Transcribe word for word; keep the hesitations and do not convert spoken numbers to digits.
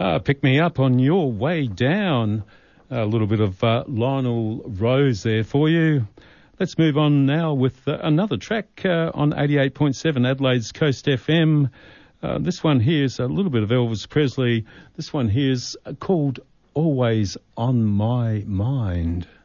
Uh, pick me up on your way down. A little bit of uh, Lionel Rose there for you. Let's move on now with uh, another track uh, on eighty-eight point seven Adelaide's Coast F M. Uh, this one here is a little bit of Elvis Presley. This one here is called Always on My Mind.